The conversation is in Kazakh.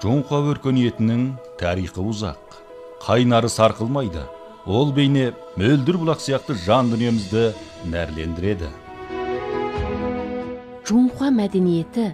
Жоңқа өркениетінің тарихы ұзақ. Қайнары сарқылмайды. Ол бейне мөлдір бұлақ сияқты жан дүниемізді нәрлендіреді. Жоңқа мәдениеті